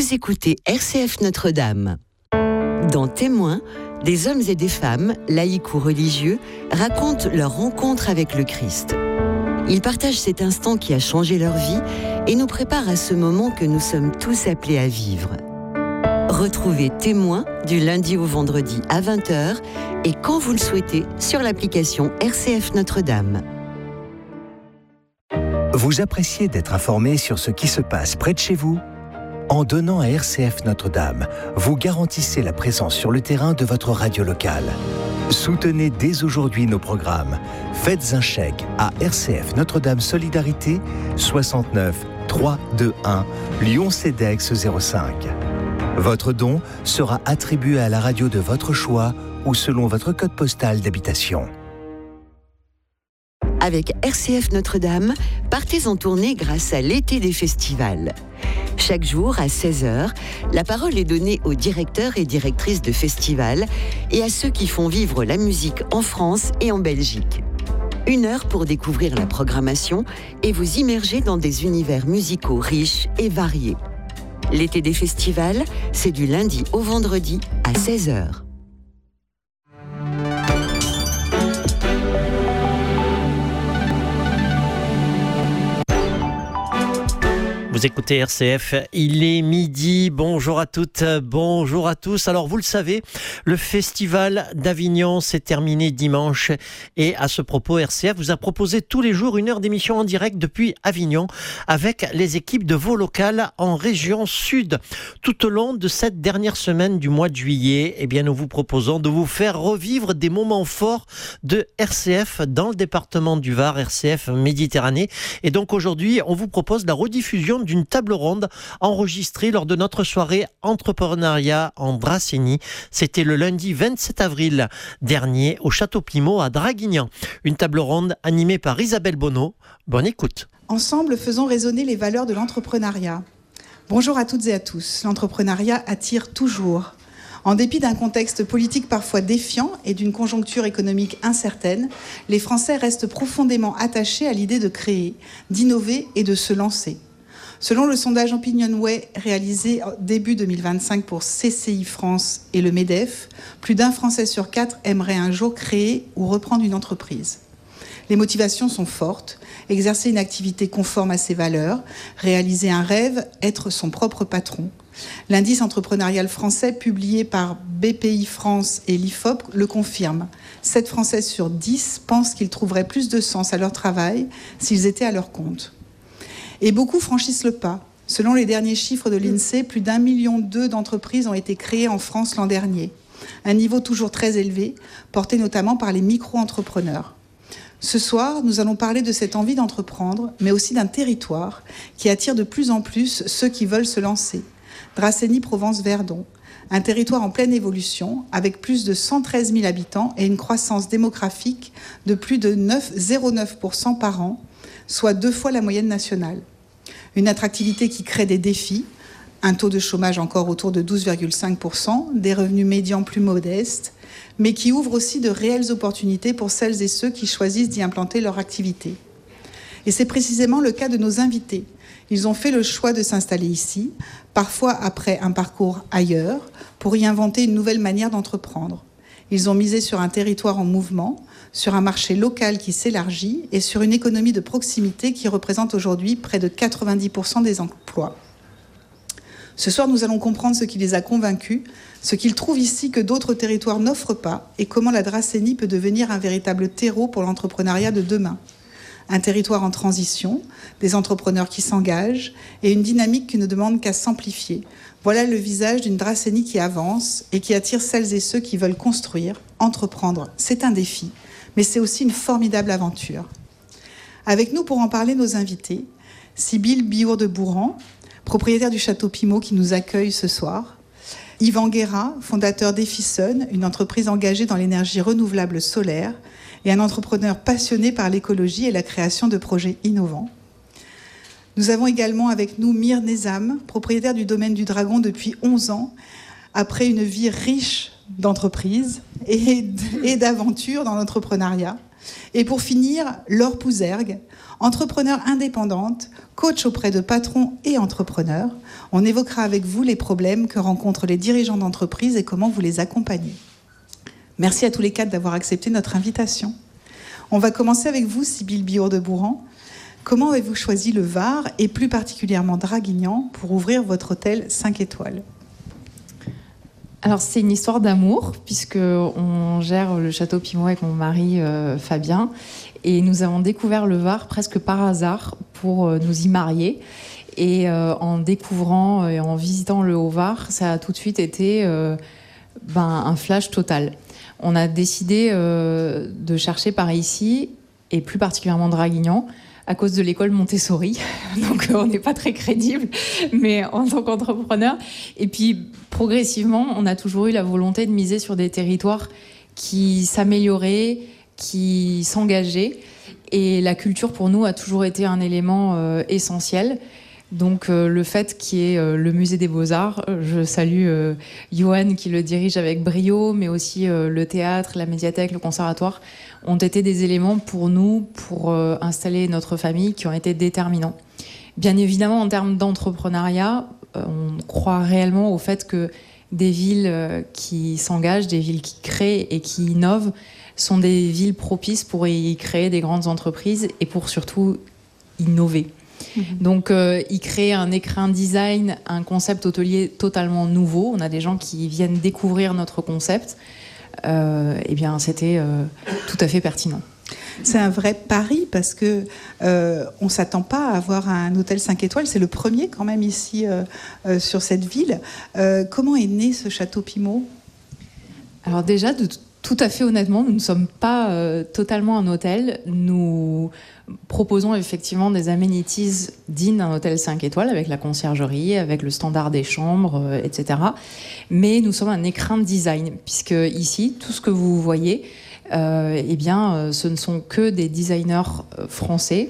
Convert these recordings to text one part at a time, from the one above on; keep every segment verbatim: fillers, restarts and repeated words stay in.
Vous écoutez R C F Notre-Dame. Dans Témoins, des hommes et des femmes, laïcs ou religieux, racontent leur rencontre avec le Christ. Ils partagent cet instant qui a changé leur vie et nous préparent à ce moment que nous sommes tous appelés à vivre. Retrouvez Témoins du lundi au vendredi à vingt heures et quand vous le souhaitez sur l'application R C F Notre-Dame. Vous appréciez d'être informé sur ce qui se passe près de chez vous ? En donnant à R C F Notre-Dame, vous garantissez la présence sur le terrain de votre radio locale. Soutenez dès aujourd'hui nos programmes. Faites un chèque à R C F Notre-Dame Solidarité soixante-neuf trois cent vingt-et-un Lyon-Cedex zéro cinq. Votre don sera attribué à la radio de votre choix ou selon votre code postal d'habitation. Avec R C F Notre-Dame, partez en tournée grâce à l'été des festivals. Chaque jour, à seize heures, la parole est donnée aux directeurs et directrices de festivals et à ceux qui font vivre la musique en France et en Belgique. Une heure pour découvrir la programmation et vous immerger dans des univers musicaux riches et variés. L'été des festivals, c'est du lundi au vendredi à seize heures. Vous écoutez R C F, il est midi, bonjour à toutes, bonjour à tous. Alors vous le savez, le festival d'Avignon s'est terminé dimanche et à ce propos, R C F vous a proposé tous les jours une heure d'émission en direct depuis Avignon avec les équipes de Voix locales en région sud. Tout au long de cette dernière semaine du mois de juillet, eh bien nous vous proposons de vous faire revivre des moments forts de R C F dans le département du Var, R C F Méditerranée. Et donc aujourd'hui, on vous propose la rediffusion d'une table ronde enregistrée lors de notre soirée entrepreneuriat en Dracénie. C'était le lundi vingt-sept avril dernier au Château Pimo à Draguignan. Une table ronde animée par Isabelle Bonneau. Bonne écoute. Ensemble, faisons résonner les valeurs de l'entrepreneuriat. Bonjour à toutes et à tous. L'entrepreneuriat attire toujours. En dépit d'un contexte politique parfois défiant et d'une conjoncture économique incertaine, les Français restent profondément attachés à l'idée de créer, d'innover et de se lancer. Selon le sondage OpinionWay réalisé début deux mille vingt-cinq pour C C I France et le MEDEF, plus d'un Français sur quatre aimerait un jour créer ou reprendre une entreprise. Les motivations sont fortes, exercer une activité conforme à ses valeurs, réaliser un rêve, être son propre patron. L'indice entrepreneurial français publié par B P I France et l'I F O P le confirme. sept Français sur dix pensent qu'ils trouveraient plus de sens à leur travail s'ils étaient à leur compte. Et beaucoup franchissent le pas. Selon les derniers chiffres de l'INSEE, plus d'un million deux d'entreprises ont été créées en France l'an dernier. Un niveau toujours très élevé, porté notamment par les micro-entrepreneurs. Ce soir, nous allons parler de cette envie d'entreprendre, mais aussi d'un territoire qui attire de plus en plus ceux qui veulent se lancer. Dracénie-Provence-Verdon, un territoire en pleine évolution, avec plus de cent treize mille habitants et une croissance démographique de plus de neuf virgule zéro neuf pour cent par an, soit deux fois la moyenne nationale. Une attractivité qui crée des défis, un taux de chômage encore autour de douze virgule cinq pour cent, des revenus médians plus modestes, mais qui ouvre aussi de réelles opportunités pour celles et ceux qui choisissent d'y implanter leur activité. Et c'est précisément le cas de nos invités. Ils ont fait le choix de s'installer ici, parfois après un parcours ailleurs, pour y inventer une nouvelle manière d'entreprendre. Ils ont misé sur un territoire en mouvement, sur un marché local qui s'élargit et sur une économie de proximité qui représente aujourd'hui près de quatre-vingt-dix pour cent des emplois. Ce soir, nous allons comprendre ce qui les a convaincus, ce qu'ils trouvent ici que d'autres territoires n'offrent pas et comment la Dracénie peut devenir un véritable terreau pour l'entrepreneuriat de demain. Un territoire en transition, des entrepreneurs qui s'engagent et une dynamique qui ne demande qu'à s'amplifier. Voilà le visage d'une Dracénie qui avance et qui attire celles et ceux qui veulent construire, entreprendre. C'est un défi, mais c'est aussi une formidable aventure. Avec nous pour en parler, nos invités, Sybille Bihour de Bouran, propriétaire du Château Pimo qui nous accueille ce soir, Yvan Guérin, fondateur d'Effison, une entreprise engagée dans l'énergie renouvelable solaire, et un entrepreneur passionné par l'écologie et la création de projets innovants. Nous avons également avec nous Mir Nezam, propriétaire du domaine du Dragon depuis onze ans, après une vie riche d'entreprise et d'aventures dans l'entrepreneuriat. Et pour finir, Laure Pouzergue, entrepreneure indépendante, coach auprès de patrons et entrepreneurs. On évoquera avec vous les problèmes que rencontrent les dirigeants d'entreprise et comment vous les accompagnez. Merci à tous les quatre d'avoir accepté notre invitation. On va commencer avec vous, Sybille Biourde-Bouran. Comment avez-vous choisi le Var et plus particulièrement Draguignan pour ouvrir votre hôtel cinq étoiles ? Alors c'est une histoire d'amour puisqu'on gère le château Pimot avec mon mari euh, Fabien et nous avons découvert le Var presque par hasard pour euh, nous y marier et euh, en découvrant et en visitant le Haut-Var, ça a tout de suite été euh, ben, un flash total. On a décidé euh, de chercher par ici et plus particulièrement Draguignan à cause de l'école Montessori, donc on n'est pas très crédible, mais en tant qu'entrepreneur. Et puis progressivement, on a toujours eu la volonté de miser sur des territoires qui s'amélioraient, qui s'engageaient, et la culture pour nous a toujours été un élément euh, essentiel. Donc euh, le fait qu'il y ait euh, le musée des Beaux-Arts, je salue euh, Johan qui le dirige avec brio, mais aussi euh, le théâtre, la médiathèque, le conservatoire, ont été des éléments pour nous, pour euh, installer notre famille, qui ont été déterminants. Bien évidemment, en termes d'entrepreneuriat, euh, on croit réellement au fait que des villes euh, qui s'engagent, des villes qui créent et qui innovent, sont des villes propices pour y créer des grandes entreprises et pour surtout innover. Donc, euh, il crée un écrin design, un concept hôtelier totalement nouveau. On a des gens qui viennent découvrir notre concept. Euh, eh bien, c'était euh, tout à fait pertinent. C'est un vrai pari parce que euh, on s'attend pas à avoir un hôtel cinq étoiles. C'est le premier quand même ici euh, euh, sur cette ville. Euh, comment est né ce château Pimot ? Alors déjà, de tout à fait honnêtement, nous ne sommes pas euh, totalement un hôtel. Nous proposons effectivement des amenities dignes d'un hôtel cinq étoiles avec la conciergerie, avec le standard des chambres, euh, et cetera. Mais nous sommes un écrin de design, puisque ici, tout ce que vous voyez, euh, eh bien, euh, ce ne sont que des designers français,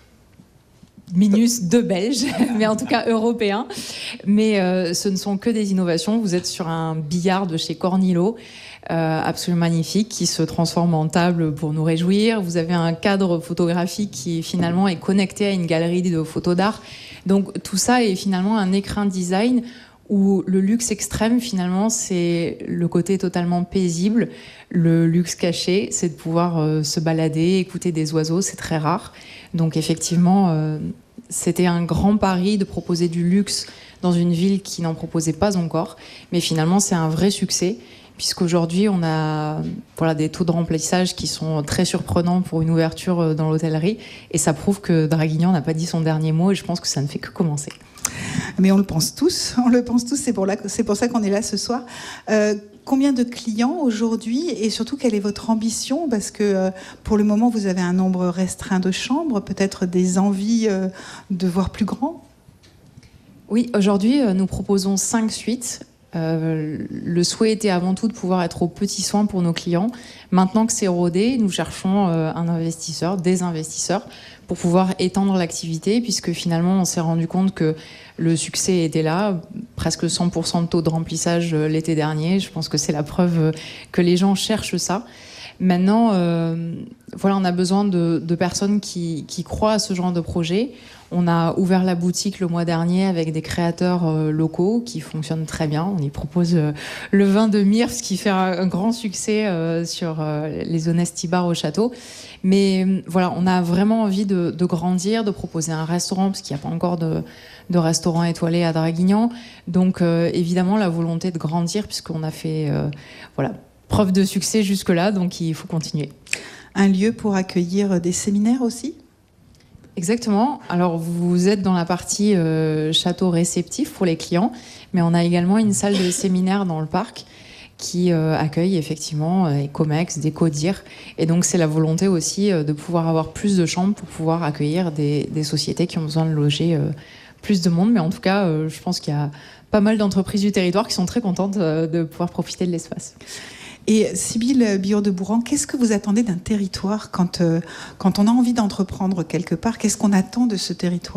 minus deux Belges, mais en tout cas européens. Mais euh, ce ne sont que des innovations. Vous êtes sur un billard de chez Cornillo, Euh, absolument magnifique, qui se transforme en table pour nous réjouir. Vous avez un cadre photographique qui finalement est connecté à une galerie de photos d'art. Donc tout ça est finalement un écrin design où le luxe extrême, finalement, c'est le côté totalement paisible. Le luxe caché, c'est de pouvoir euh, se balader, écouter des oiseaux, c'est très rare. Donc effectivement, euh, c'était un grand pari de proposer du luxe dans une ville qui n'en proposait pas encore. Mais finalement, c'est un vrai succès, puisqu'aujourd'hui, on a voilà, des taux de remplissage qui sont très surprenants pour une ouverture dans l'hôtellerie. Et ça prouve que Draguignan n'a pas dit son dernier mot, et je pense que ça ne fait que commencer. Mais on le pense tous, on le pense tous, c'est pour, la, c'est pour ça qu'on est là ce soir. Euh, combien de clients aujourd'hui, et surtout quelle est votre ambition ? Parce que euh, pour le moment, vous avez un nombre restreint de chambres, peut-être des envies euh, de voir plus grand ? Oui, aujourd'hui, euh, nous proposons cinq suites. Euh, le souhait était avant tout de pouvoir être aux petits soins pour nos clients. Maintenant que c'est rodé, nous cherchons euh, un investisseur, des investisseurs, pour pouvoir étendre l'activité, puisque finalement on s'est rendu compte que le succès était là, presque cent pour cent de taux de remplissage euh, l'été dernier. Je pense que c'est la preuve euh, que les gens cherchent ça. Maintenant, euh, voilà, on a besoin de, de personnes qui, qui croient à ce genre de projet. On a ouvert la boutique le mois dernier avec des créateurs euh, locaux qui fonctionnent très bien. On y propose euh, le vin de Myre, ce qui fait un, un grand succès euh, sur euh, les Honesty Bar au château. Mais euh, voilà, on a vraiment envie de, de grandir, de proposer un restaurant, parce qu'il n'y a pas encore de, de restaurant étoilé à Draguignan. Donc euh, évidemment, la volonté de grandir, puisqu'on a fait euh, voilà, preuve de succès jusque-là, donc il faut continuer. Un lieu pour accueillir des séminaires aussi ? Exactement. Alors, vous êtes dans la partie euh, château réceptif pour les clients, mais on a également une salle de séminaire dans le parc qui euh, accueille effectivement euh, des COMEX, des CODIR. Et donc, c'est la volonté aussi euh, de pouvoir avoir plus de chambres pour pouvoir accueillir des, des sociétés qui ont besoin de loger euh, plus de monde. Mais en tout cas, euh, je pense qu'il y a pas mal d'entreprises du territoire qui sont très contentes euh, de pouvoir profiter de l'espace. Et Sybille Biourde-Bouran, qu'est-ce que vous attendez d'un territoire quand, euh, quand on a envie d'entreprendre quelque part ? Qu'est-ce qu'on attend de ce territoire ?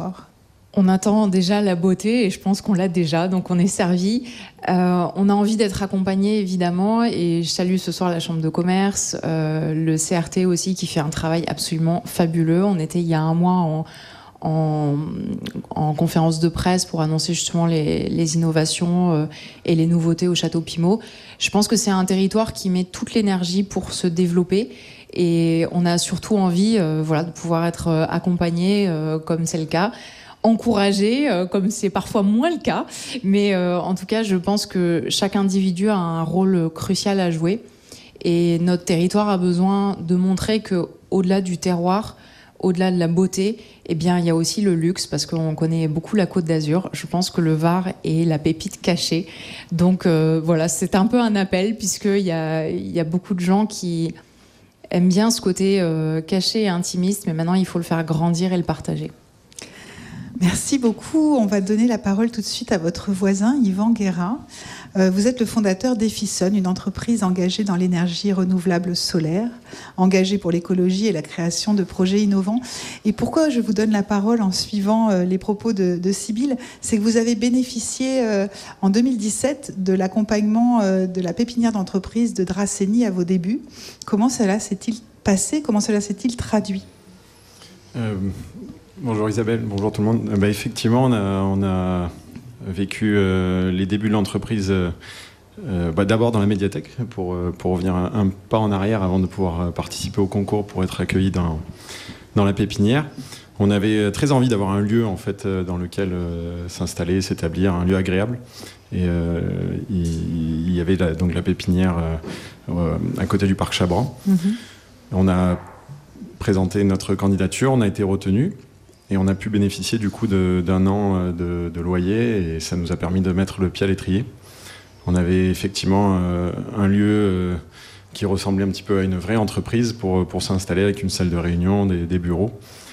On attend déjà la beauté et je pense qu'on l'a déjà, donc on est servi. Euh, on a envie d'être accompagné évidemment et je salue ce soir la Chambre de commerce, euh, le C R T aussi qui fait un travail absolument fabuleux. On était il y a un mois en, en, en conférence de presse pour annoncer justement les, les innovations euh, et les nouveautés au Château Pimot. Je pense que c'est un territoire qui met toute l'énergie pour se développer. Et on a surtout envie euh, voilà, de pouvoir être accompagné euh, comme c'est le cas, encouragé euh, comme c'est parfois moins le cas. Mais euh, en tout cas, je pense que chaque individu a un rôle crucial à jouer. Et notre territoire a besoin de montrer qu'au-delà du terroir, au-delà de la beauté, eh bien, il y a aussi le luxe, parce qu'on connaît beaucoup la Côte d'Azur. Je pense que le Var est la pépite cachée. Donc euh, voilà, c'est un peu un appel, puisqu'il y a, il y a beaucoup de gens qui aime bien ce côté euh, caché et intimiste, mais maintenant il faut le faire grandir et le partager. Merci beaucoup. On va donner la parole tout de suite à votre voisin, Yvan Guérin. Euh, vous êtes le fondateur d'Effison, une entreprise engagée dans l'énergie renouvelable solaire, engagée pour l'écologie et la création de projets innovants. Et pourquoi je vous donne la parole en suivant euh, les propos de, de Sybille, c'est que vous avez bénéficié euh, en deux mille dix-sept de l'accompagnement euh, de la pépinière d'entreprise de Dracénie à vos débuts. Comment cela s'est-il passé ? Comment cela s'est-il traduit ? euh... Bonjour Isabelle, bonjour tout le monde. Bah, effectivement, on a, on a vécu euh, les débuts de l'entreprise euh, bah, d'abord dans la médiathèque, pour, pour revenir un, un pas en arrière avant de pouvoir participer au concours pour être accueilli dans, dans la pépinière. On avait très envie d'avoir un lieu en fait, dans lequel euh, s'installer, s'établir, un lieu agréable. Et euh, il, il y avait la, donc la pépinière euh, à côté du parc Chabran. Mm-hmm. On a présenté notre candidature, on a été retenu. Et on a pu bénéficier du coup de, d'un an de, de loyer et ça nous a permis de mettre le pied à l'étrier. On avait effectivement euh, un lieu euh, qui ressemblait un petit peu à une vraie entreprise pour, pour s'installer avec une salle de réunion, des, des bureaux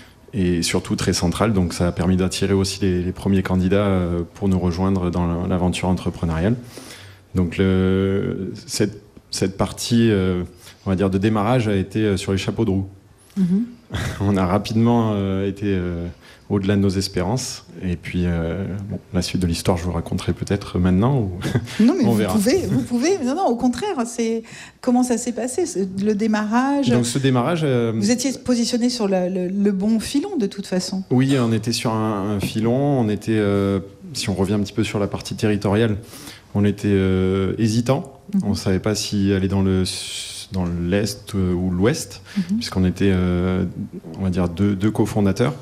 et surtout très central. Donc ça a permis d'attirer aussi les, les premiers candidats euh, pour nous rejoindre dans l'aventure entrepreneuriale. Donc le, cette, cette partie euh, on va dire de démarrage a été sur les chapeaux de roue. Mmh. On a rapidement euh, été euh, au-delà de nos espérances. Et puis, euh, bon, la suite de l'histoire, je vous raconterai peut-être maintenant. Ou non, mais on vous verra. pouvez, vous pouvez. Non, non, au contraire, c'est comment ça s'est passé, le démarrage. Donc, ce démarrage. Euh... Vous étiez positionné sur le, le, le bon filon, de toute façon. Oui, on était sur un, un filon. On était, euh, si on revient un petit peu sur la partie territoriale, on était euh, hésitant. Mmh. On ne savait pas si aller dans le dans l'Est ou l'Ouest, mmh. puisqu'on était, euh, on va dire, deux, deux cofondateurs.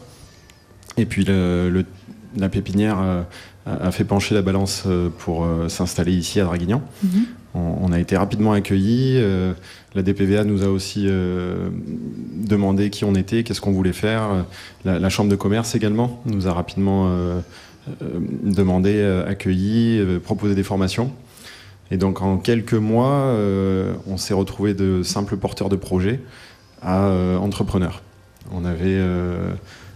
Et puis le, le, la pépinière euh, a fait pencher la balance pour euh, s'installer ici à Draguignan. Mmh. On, on a été rapidement accueillis. Euh, la D P V A nous a aussi euh, demandé qui on était, qu'est-ce qu'on voulait faire. La, la Chambre de commerce également nous a rapidement euh, euh, demandé, euh, accueilli, euh, proposé des formations. Et donc en quelques mois, euh, on s'est retrouvé de simples porteurs de projets à euh, entrepreneurs. On avait euh,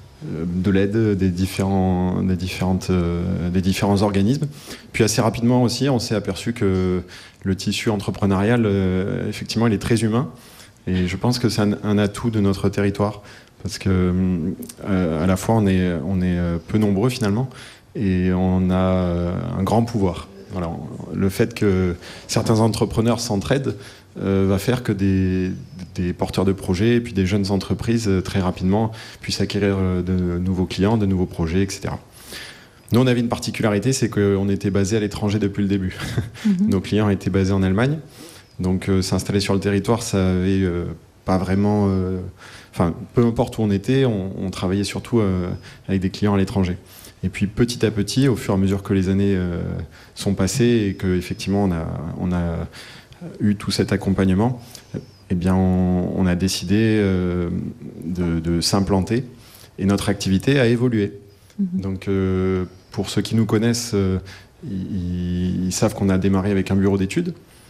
de l'aide des différents, des, différentes, euh, des différents organismes. Puis assez rapidement aussi, on s'est aperçu que le tissu entrepreneurial, euh, effectivement, il est très humain. Et je pense que c'est un, un atout de notre territoire. Parce que euh, à la fois, on est, on est peu nombreux finalement, et on a un grand pouvoir. Voilà, le fait que certains entrepreneurs s'entraident euh, va faire que des, des porteurs de projets et puis des jeunes entreprises euh, très rapidement puissent acquérir euh, de nouveaux clients, de nouveaux projets, et cetera. Nous, on avait une particularité, c'est qu'on était basé à l'étranger depuis le début. Mm-hmm. Nos clients étaient basés en Allemagne, donc euh, s'installer sur le territoire, ça avait euh, pas vraiment... Euh, enfin, peu importe où on était, on, on travaillait surtout euh, avec des clients à l'étranger. Et puis petit à petit, au fur et à mesure que les années euh, sont passées et qu'effectivement on a, on a eu tout cet accompagnement, eh bien on, on a décidé euh, de, de s'implanter et notre activité a évolué. Mmh. Donc euh, pour ceux qui nous connaissent, euh, ils, ils savent qu'on a démarré avec un bureau d'études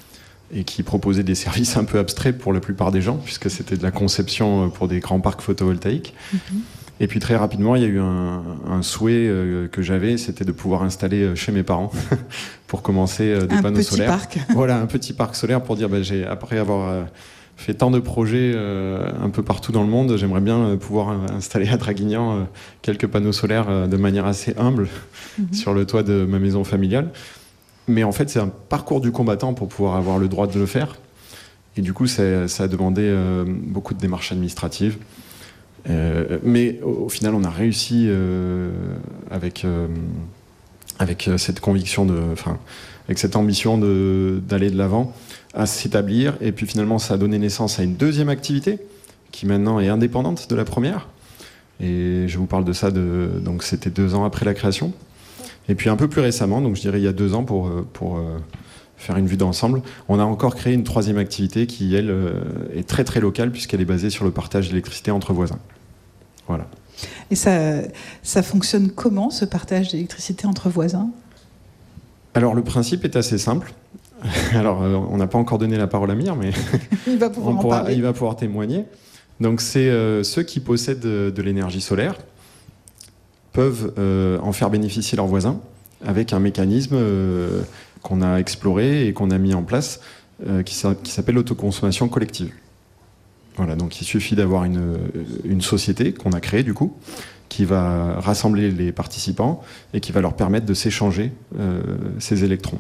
et qui proposait des services un peu abstraits pour la plupart des gens, puisque c'était de la conception pour des grands parcs photovoltaïques. Mmh. Et puis très rapidement, il y a eu un, un souhait euh, que j'avais, c'était de pouvoir installer chez mes parents pour commencer euh, des un panneaux petit solaires. Parc. Voilà, un petit parc solaire pour dire, bah, j'ai, après avoir euh, fait tant de projets euh, un peu partout dans le monde. J'aimerais bien euh, pouvoir installer à Draguignan euh, quelques panneaux solaires euh, de manière assez humble mmh. sur le toit de ma maison familiale. Mais en fait, c'est un parcours du combattant pour pouvoir avoir le droit de le faire. Et du coup, ça, ça a demandé euh, beaucoup de démarches administratives. Euh, mais au, au final, on a réussi euh, avec, euh, avec cette conviction, de, enfin, avec cette ambition de, d'aller de l'avant, à s'établir. Et puis finalement, ça a donné naissance à une deuxième activité qui maintenant est indépendante de la première. Et je vous parle de ça, de, donc c'était deux ans après la création. Et puis un peu plus récemment, donc je dirais il y a deux ans pour... pour faire une vue d'ensemble. On a encore créé une troisième activité qui, elle, est très très locale puisqu'elle est basée sur le partage d'électricité entre voisins. Voilà. Et ça, ça fonctionne comment, ce partage d'électricité entre voisins ? Alors, le principe est assez simple. Alors, on n'a pas encore donné la parole à Mire, mais il va pouvoir, on en pourra, parler. Il va pouvoir témoigner. Donc, c'est euh, ceux qui possèdent de, de l'énergie solaire peuvent euh, en faire bénéficier leurs voisins avec un mécanisme euh, qu'on a exploré et qu'on a mis en place, euh, qui, qui s'appelle l'autoconsommation collective. Voilà, donc il suffit d'avoir une, une société qu'on a créée du coup, qui va rassembler les participants et qui va leur permettre de s'échanger euh, ces électrons.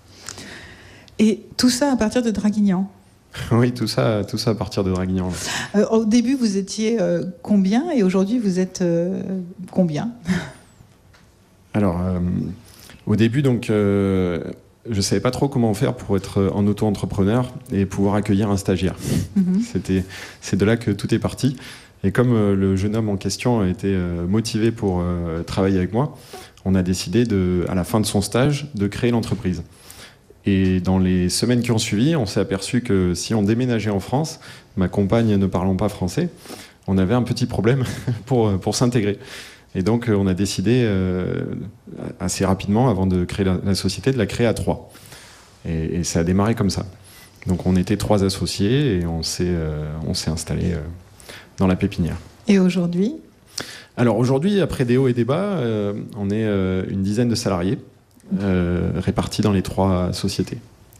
Et tout ça à partir de Draguignan ? Oui, tout ça, tout ça à partir de Draguignan. Euh, au début, vous étiez euh, combien et aujourd'hui, vous êtes euh, combien ? Alors, euh, au début, donc... Euh, je ne savais pas trop comment faire pour être en auto-entrepreneur et pouvoir accueillir un stagiaire. Mmh. C'était, c'est de là que tout est parti. Et comme euh, le jeune homme en question était euh, motivé pour euh, travailler avec moi, on a décidé, de, à la fin de son stage, de créer l'entreprise. Et dans les semaines qui ont suivi, on s'est aperçu que si on déménageait en France, ma compagne ne parlant pas français, on avait un petit problème pour, pour s'intégrer. Et donc, on a décidé euh, assez rapidement, avant de créer la, la société, de la créer à trois. Et, et ça a démarré comme ça. Donc, on était trois associés et on s'est, euh, on s'est installé euh, dans la pépinière. Et aujourd'hui ? Alors, aujourd'hui, après des hauts et des bas, euh, on est euh, une dizaine de salariés euh, répartis dans les trois sociétés.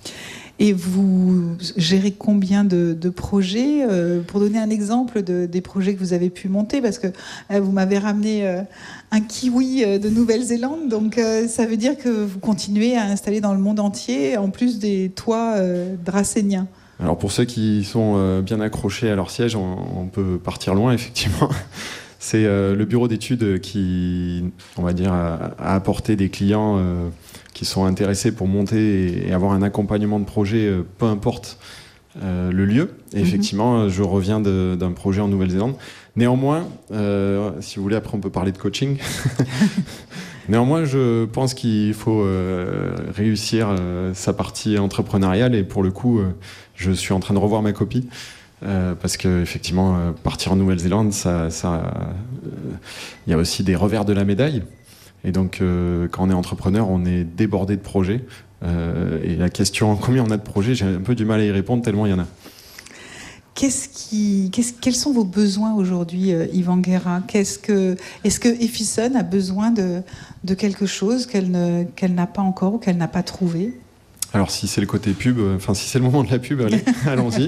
Et vous gérez combien de, de projets euh, pour donner un exemple de, des projets que vous avez pu monter, parce que euh, vous m'avez ramené euh, un kiwi euh, de Nouvelle-Zélande, donc euh, ça veut dire que vous continuez à installer dans le monde entier, en plus des toits euh, dracéniens. Alors pour ceux qui sont euh, bien accrochés à leur siège, on, on peut partir loin, effectivement. C'est euh, le bureau d'études qui, on va dire, a, a apporté des clients euh, qui sont intéressés pour monter et, et avoir un accompagnement de projet, euh, peu importe euh, le lieu. Et mm-hmm. effectivement, je reviens de, d'un projet en Nouvelle-Zélande. Néanmoins, euh, si vous voulez, après on peut parler de coaching. Néanmoins, je pense qu'il faut euh, réussir euh, sa partie entrepreneuriale, et pour le coup, euh, je suis en train de revoir ma copie. Euh, parce que effectivement, euh, partir en Nouvelle-Zélande, ça, ça, il euh, y a aussi des revers de la médaille. Et donc, euh, quand on est entrepreneur, on est débordé de projets. Euh, et la question combien on a de projets, j'ai un peu du mal à y répondre tellement il y en a. Qu'est-ce qui, qu'est-ce, quels sont vos besoins aujourd'hui, euh, Yvan Guérin ? Qu'est-ce que, est-ce que Efison a besoin de, de quelque chose qu'elle, ne, qu'elle n'a pas encore ou qu'elle n'a pas trouvé ? Alors, si c'est le côté pub, enfin, si c'est le moment de la pub, allez, allons-y.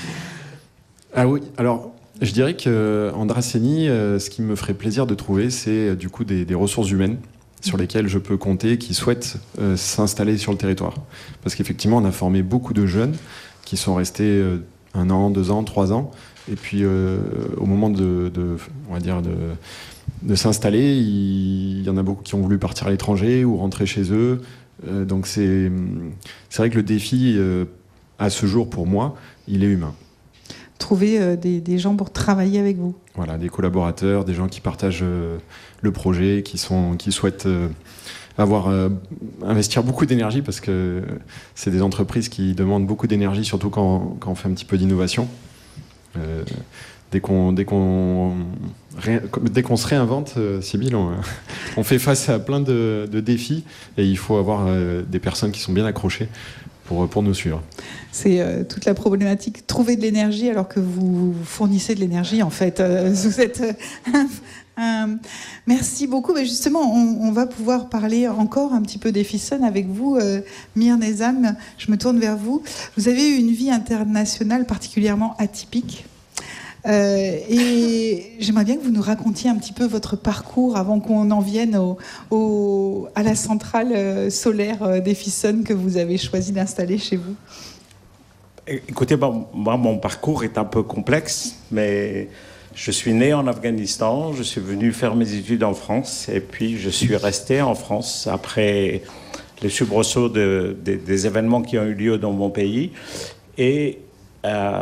Ah oui, alors je dirais qu'en Dracénie, euh, ce qui me ferait plaisir de trouver, c'est euh, du coup des, des ressources humaines sur lesquelles je peux compter, qui souhaitent euh, s'installer sur le territoire. Parce qu'effectivement, on a formé beaucoup de jeunes qui sont restés euh, un an, deux ans, trois ans, et puis euh, au moment de, de, on va dire de, de s'installer, il, il y en a beaucoup qui ont voulu partir à l'étranger ou rentrer chez eux. Euh, donc c'est, c'est vrai que le défi, euh, à ce jour pour moi, il est humain. Trouver euh, des, des gens pour travailler avec vous. Voilà, des collaborateurs, des gens qui partagent euh, le projet, qui, sont, qui souhaitent euh, avoir, euh, investir beaucoup d'énergie, parce que c'est des entreprises qui demandent beaucoup d'énergie, surtout quand, quand on fait un petit peu d'innovation. Euh, dès, qu'on, dès, qu'on, ré, dès qu'on se réinvente, euh, Sybille, on, on fait face à plein de, de défis, et il faut avoir euh, des personnes qui sont bien accrochées Pour, pour nous suivre. C'est euh, toute la problématique, trouver de l'énergie alors que vous fournissez de l'énergie en fait. Euh, vous êtes euh, un, Euh, merci beaucoup. Mais justement, on, on va pouvoir parler encore un petit peu d'Efisson avec vous, euh, Mir Nezam. Je me tourne vers vous. Vous avez eu une vie internationale particulièrement atypique. Euh, et j'aimerais bien que vous nous racontiez un petit peu votre parcours avant qu'on en vienne au, au, à la centrale solaire d'Efisson que vous avez choisi d'installer chez vous. Écoutez, bon, moi, mon parcours est un peu complexe, mais je suis né en Afghanistan, je suis venu faire mes études en France, et puis je suis resté en France après les soubresauts de, de, des événements qui ont eu lieu dans mon pays. Et euh,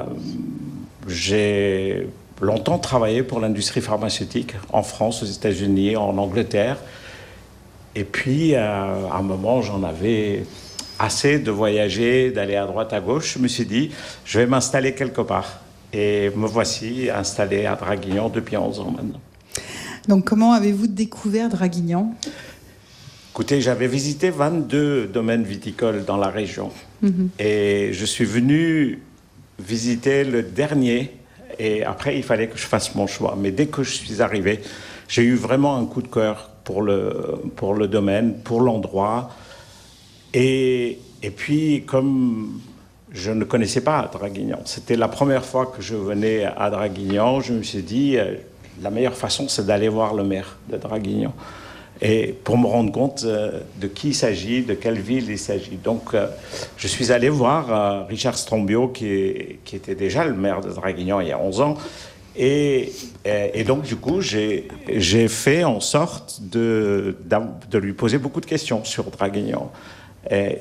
j'ai longtemps travaillé pour l'industrie pharmaceutique en France, aux États-Unis, en Angleterre. Et puis, euh, à un moment, j'en avais assez de voyager, d'aller à droite, à gauche. Je me suis dit, je vais m'installer quelque part. Et me voici installé à Draguignan depuis onze ans maintenant. Donc, comment avez-vous découvert Draguignan ? Écoutez, j'avais visité vingt-deux domaines viticoles dans la région. Mm-hmm. Et je suis venu visiter le dernier. Et après, il fallait que je fasse mon choix. Mais dès que je suis arrivé, j'ai eu vraiment un coup de cœur pour le, pour le domaine, pour l'endroit. Et, et puis, comme je ne connaissais pas Draguignan, c'était la première fois que je venais à Draguignan, je me suis dit, euh, la meilleure façon, c'est d'aller voir le maire de Draguignan. Et pour me rendre compte euh, de qui il s'agit, de quelle ville il s'agit. Donc, euh, je suis allé voir euh, Richard Strombio, qui, est, qui était déjà le maire de Draguignan il y a onze ans. Et, et, et donc, du coup, j'ai, j'ai fait en sorte de, de lui poser beaucoup de questions sur Draguignan. Et,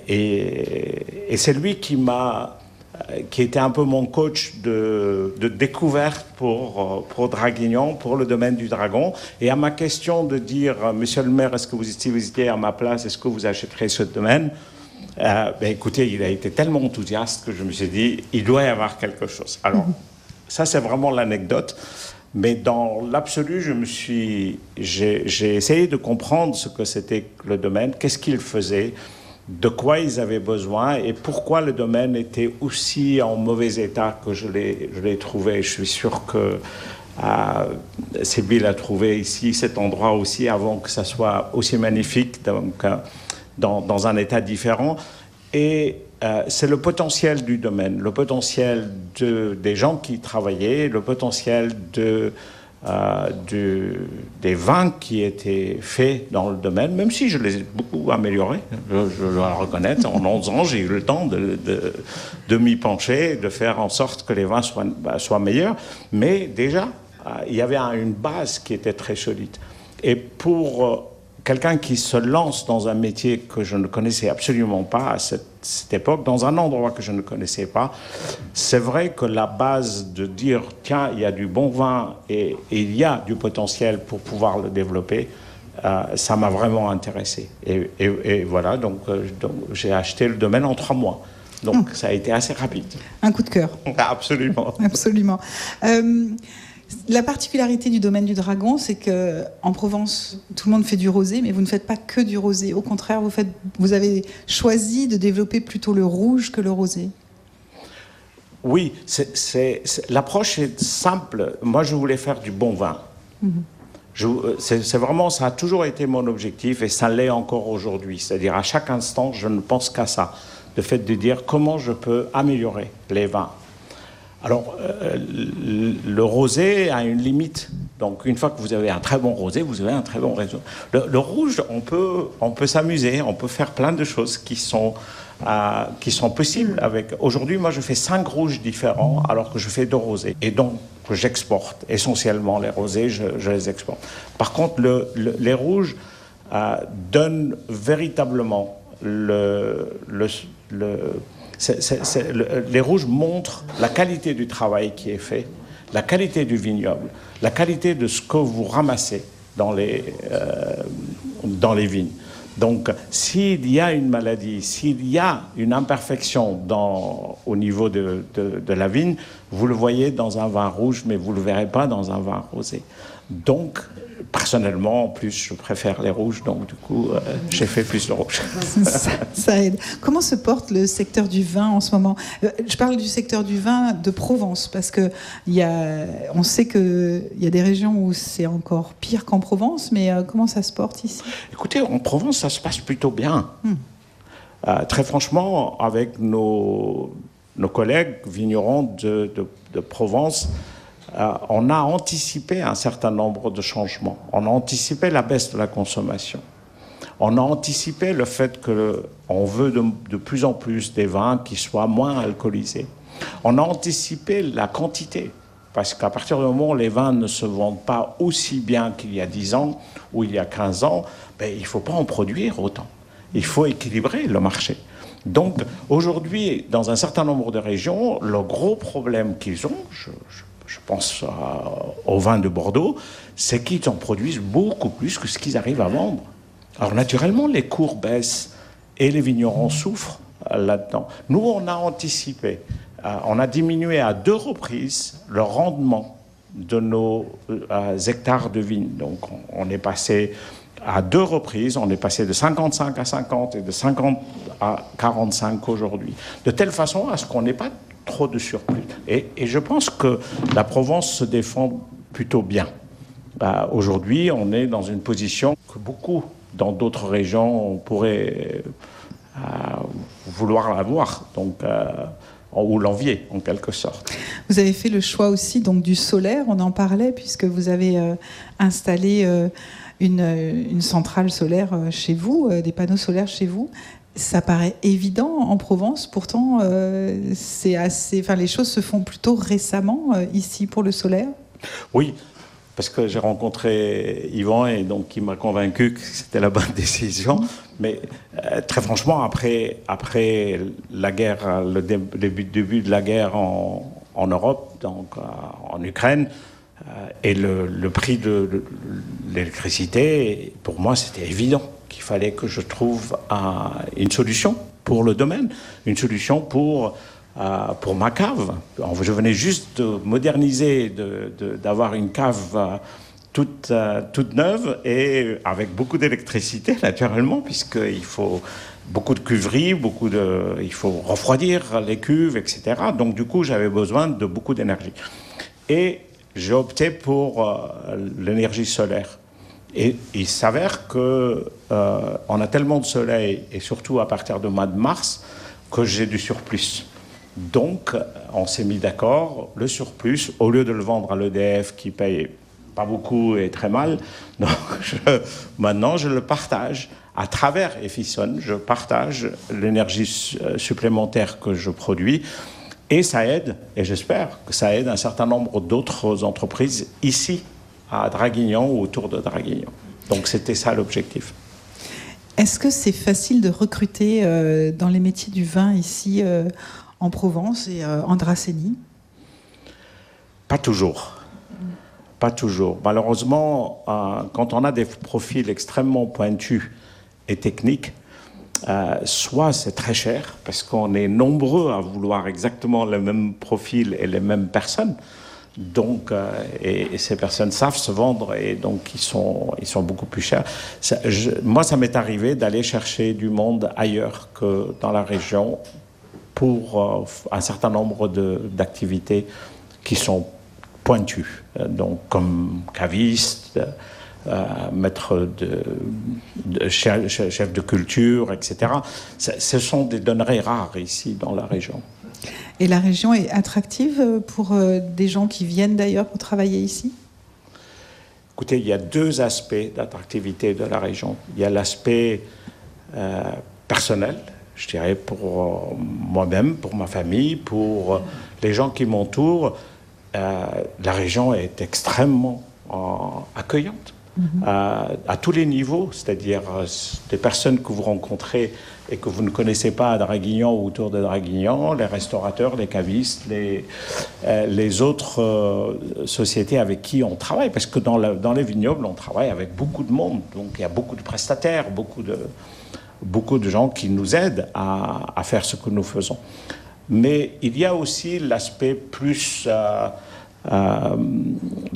et, et c'est lui qui m'a, qui était un peu mon coach de, de découverte pour, pour Draguignan, pour le domaine du dragon. Et à ma question de dire, monsieur le maire, est-ce que vous étiez à ma place, est-ce que vous achèterez ce domaine ? euh, ben écoutez, il a été tellement enthousiaste que je me suis dit, il doit y avoir quelque chose. Alors, ça c'est vraiment l'anecdote. Mais dans l'absolu, je me suis, j'ai, j'ai essayé de comprendre ce que c'était le domaine, qu'est-ce qu'il faisait, de quoi ils avaient besoin et pourquoi le domaine était aussi en mauvais état que je l'ai, je l'ai trouvé. Je suis sûr que euh, Sybille a trouvé ici cet endroit aussi avant que ça soit aussi magnifique, donc euh, dans, dans un état différent. Et euh, c'est le potentiel du domaine, le potentiel de, des gens qui travaillaient, le potentiel de... Euh, du, des vins qui étaient faits dans le domaine, même si je les ai beaucoup améliorés, je, je dois le reconnaître. En onze ans, j'ai eu le temps de, de, de m'y pencher, de faire en sorte que les vins soient, bah, soient meilleurs. Mais déjà, euh, il y avait un, une base qui était très solide. Et pour euh, quelqu'un qui se lance dans un métier que je ne connaissais absolument pas à cette, cette époque, dans un endroit que je ne connaissais pas, c'est vrai que la base de dire « tiens, il y a du bon vin et, et il y a du potentiel pour pouvoir le développer euh, », ça m'a vraiment intéressé. Et, et, et voilà, donc, euh, donc j'ai acheté le domaine en trois mois. Donc mmh. ça a été assez rapide. Un coup de cœur. Absolument. Absolument. Euh, La particularité du domaine du dragon, c'est qu'en Provence, tout le monde fait du rosé, mais vous ne faites pas que du rosé. Au contraire, vous, faites, vous avez choisi de développer plutôt le rouge que le rosé. Oui, c'est, c'est, c'est, l'approche est simple. Moi, je voulais faire du bon vin. Mm-hmm. Je, c'est, c'est vraiment, ça a toujours été mon objectif et ça l'est encore aujourd'hui. C'est-à-dire, à chaque instant, je ne pense qu'à ça. Le fait de dire comment je peux améliorer les vins. Alors, euh, le rosé a une limite. Donc, une fois que vous avez un très bon rosé, vous avez un très bon rosé. Le, le rouge, on peut, on peut s'amuser, on peut faire plein de choses qui sont, euh, qui sont possibles. Avec... Aujourd'hui, moi, je fais cinq rouges différents, alors que je fais deux rosés. Et donc, j'exporte essentiellement les rosés, je, je les exporte. Par contre, le, le, les rouges euh, donnent véritablement le... le, le C'est, c'est, c'est, le, les rouges montrent la qualité du travail qui est fait, la qualité du vignoble, la qualité de ce que vous ramassez dans les, euh, dans les vignes. Donc, s'il y a une maladie, s'il y a une imperfection dans, au niveau de, de, de la vigne, vous le voyez dans un vin rouge, mais vous ne le verrez pas dans un vin rosé. Donc, personnellement, en plus, je préfère les rouges, donc du coup, euh, j'ai fait plus le rouge. ça, ça aide. Comment se porte le secteur du vin en ce moment ? Je parle du secteur du vin de Provence, parce que y a, on sait qu'il y a des régions où c'est encore pire qu'en Provence, mais euh, comment ça se porte ici ? Écoutez, en Provence, ça se passe plutôt bien. Hmm. Euh, très franchement, avec nos, nos collègues vignerons de, de, de Provence, Euh, on a anticipé un certain nombre de changements. On a anticipé la baisse de la consommation. On a anticipé le fait qu'on veut de, de plus en plus des vins qui soient moins alcoolisés. On a anticipé la quantité, parce qu'à partir du moment où les vins ne se vendent pas aussi bien qu'il y a dix ans ou il y a quinze ans, ben, il ne faut pas en produire autant. Il faut équilibrer le marché. Donc aujourd'hui, dans un certain nombre de régions, le gros problème qu'ils ont, je, je Je pense à, au vin de Bordeaux, c'est qu'ils en produisent beaucoup plus que ce qu'ils arrivent à vendre. Alors naturellement, les cours baissent et les vignerons souffrent euh, là-dedans. Nous, on a anticipé, euh, on a diminué à deux reprises le rendement de nos euh, hectares de vignes. Donc on, on est passé à deux reprises, on est passé de cinquante-cinq à cinquante et de cinquante à quarante-cinq aujourd'hui. De telle façon à ce qu'on n'ait pas trop de surplus. Et, et je pense que la Provence se défend plutôt bien. Euh, aujourd'hui, on est dans une position que beaucoup, dans d'autres régions, pourraient euh, vouloir avoir, donc, euh, ou l'envier, en quelque sorte. Vous avez fait le choix aussi donc, du solaire, on en parlait, puisque vous avez euh, installé euh, une, une centrale solaire euh, chez vous, euh, des panneaux solaires chez vous. Ça paraît évident en Provence, pourtant euh, c'est assez, enfin, les choses se font plutôt récemment euh, ici pour le solaire. Oui, parce que j'ai rencontré Yvan et donc il m'a convaincu que c'était la bonne décision. Mmh. Mais euh, très franchement, après, après la guerre, le début, début de la guerre en, en Europe, donc euh, en Ukraine, euh, et le, le prix de, de l'électricité, pour moi c'était évident qu'il fallait que je trouve un, une solution pour le domaine, une solution pour, euh, pour ma cave. Je venais juste de moderniser, de, de, d'avoir une cave euh, toute, euh, toute neuve et avec beaucoup d'électricité, naturellement, puisqu'il faut beaucoup de cuverie, beaucoup de, il faut refroidir les cuves, et cetera. Donc, du coup, j'avais besoin de beaucoup d'énergie. Et j'ai opté pour euh, l'énergie solaire. Et il s'avère qu'on euh, a tellement de soleil, et surtout à partir du mois de mars, que j'ai du surplus. Donc, on s'est mis d'accord, le surplus, au lieu de le vendre à l'E D F qui paye pas beaucoup et très mal, donc je, maintenant je le partage à travers Efison, je partage l'énergie supplémentaire que je produis, et ça aide, et j'espère que ça aide un certain nombre d'autres entreprises ici, à Draguignan ou autour de Draguignan. Donc c'était ça l'objectif. Est-ce que c'est facile de recruter euh, dans les métiers du vin ici euh, en Provence et euh, en Dracénie ? Pas toujours. Pas toujours. Malheureusement, euh, quand on a des profils extrêmement pointus et techniques, euh, soit c'est très cher, parce qu'on est nombreux à vouloir exactement le même profil et les mêmes personnes, donc, euh, et, et ces personnes savent se vendre et donc ils sont, ils sont beaucoup plus chers. Ça, je, moi, ça m'est arrivé d'aller chercher du monde ailleurs que dans la région pour euh, un certain nombre de, d'activités qui sont pointues, donc comme caviste, euh, maître de, de chef, chef de culture, et cetera. Ce sont des denrées rares ici dans la région. Et la région est attractive pour des gens qui viennent d'ailleurs pour travailler ici ? Écoutez, il y a deux aspects d'attractivité de la région. Il y a l'aspect euh, personnel, je dirais, pour moi-même, pour ma famille, pour les gens qui m'entourent. Euh, la région est extrêmement euh, accueillante. Mm-hmm. euh, à tous les niveaux, c'est-à-dire euh, des personnes que vous rencontrez et que vous ne connaissez pas à Draguignan ou autour de Draguignan, les restaurateurs, les cavistes, les, euh, les autres euh, sociétés avec qui on travaille, parce que dans, le, dans les vignobles, on travaille avec beaucoup de monde, donc il y a beaucoup de prestataires, beaucoup de, beaucoup de gens qui nous aident à, à faire ce que nous faisons. Mais il y a aussi l'aspect plus... Euh, Euh,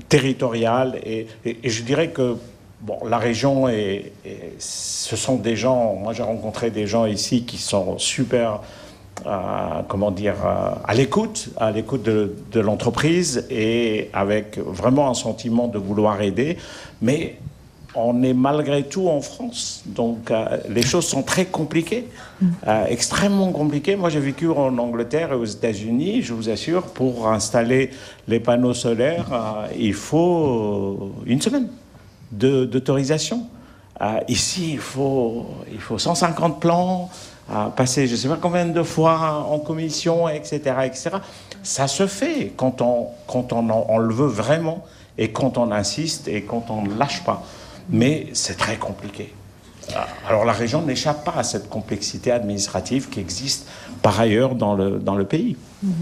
territoriale. Et, et, et je dirais que bon, la région, est, est, ce sont des gens, moi j'ai rencontré des gens ici qui sont super, euh, comment dire, euh, à l'écoute, à l'écoute de, de l'entreprise et avec vraiment un sentiment de vouloir aider. Mais on est malgré tout en France, donc euh, les choses sont très compliquées, euh, extrêmement compliquées. Moi, j'ai vécu en Angleterre et aux États-Unis, je vous assure, pour installer les panneaux solaires, euh, il faut une semaine de, d'autorisation. Euh, ici, il faut, il faut cent cinquante plans, euh, passer je ne sais pas combien de fois en commission, et cetera, et cetera. Ça se fait quand on, quand on, on le veut vraiment et quand on insiste et quand on ne lâche pas. Mais c'est très compliqué. Alors la région n'échappe pas à cette complexité administrative qui existe par ailleurs dans le, dans le pays.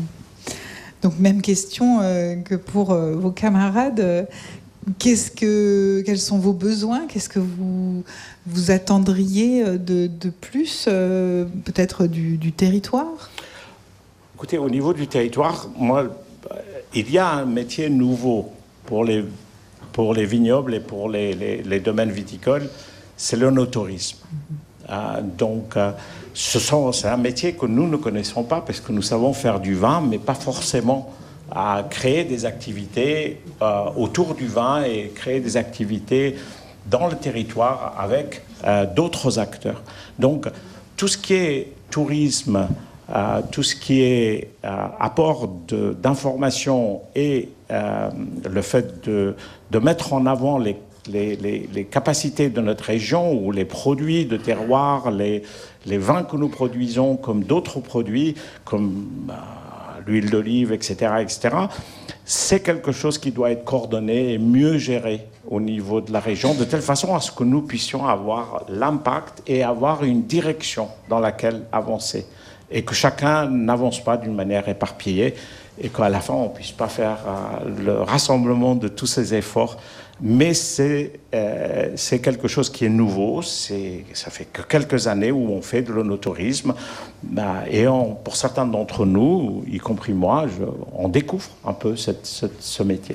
Donc même question euh, que pour euh, vos camarades. Euh, qu'est-ce que, quels sont vos besoins? Qu'est-ce que vous, vous attendriez de, de plus, euh, peut-être du, du territoire? Écoutez, au niveau du territoire, moi, il y a un métier nouveau pour les pour les vignobles et pour les, les, les domaines viticoles, c'est l'œnotourisme. Mm-hmm. Euh, donc, euh, ce sont, c'est un métier que nous ne connaissons pas parce que nous savons faire du vin, mais pas forcément à créer des activités euh, autour du vin et créer des activités dans le territoire avec euh, d'autres acteurs. Donc, tout ce qui est tourisme, euh, tout ce qui est euh, apport de, d'informations et euh, le fait de, de mettre en avant les, les, les, les capacités de notre région ou les produits de terroir, les, les vins que nous produisons comme d'autres produits, comme euh, l'huile d'olive, et cetera, et cetera, c'est quelque chose qui doit être coordonné et mieux géré au niveau de la région, de telle façon à ce que nous puissions avoir l'impact et avoir une direction dans laquelle avancer. Et que chacun n'avance pas d'une manière éparpillée et qu'à la fin, on ne puisse pas faire euh, le rassemblement de tous ces efforts. Mais c'est, euh, c'est quelque chose qui est nouveau. C'est, ça fait que quelques années où on fait de l'œnotourisme. Bah, et on, pour certains d'entre nous, y compris moi, je, on découvre un peu cette, cette, ce métier.